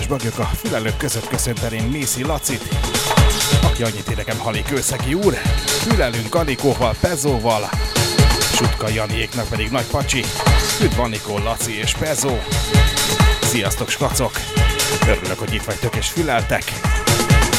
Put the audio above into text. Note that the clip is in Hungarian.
bögök a fülelők között köszönteném Mészi Lacit, aki annyit énekem Hali Kőszegi úr, fülelünk Anikóval, Pezóval, Sutka Janiéknak pedig Nagy Pacsi, üdv Anikó, Laci és Pezó. Sziasztok, skacok! Örülök, hogy itt vagytok és füleltek.